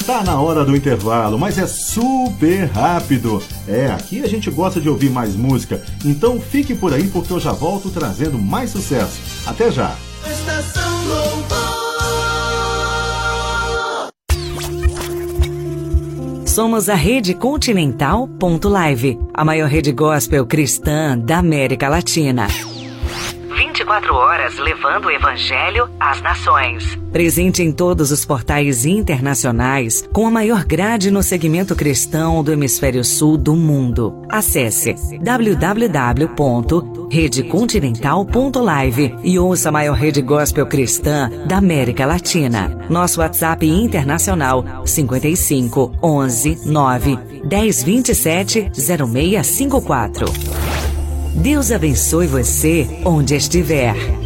Tá na hora do intervalo, mas é super rápido. Aqui a gente gosta de ouvir mais música, então fique por aí porque eu já volto trazendo mais sucesso. Até já! Estação Louvor. Somos a Rede Continental.live, a maior rede gospel cristã da América Latina. 24 horas levando o Evangelho às nações. Presente em todos os portais internacionais, com a maior grade no segmento cristão do hemisfério sul do mundo. Acesse www.redecontinental.live e ouça a maior rede gospel cristã da América Latina. Nosso WhatsApp internacional 55 11 9 10 27 0654. Deus abençoe você onde estiver.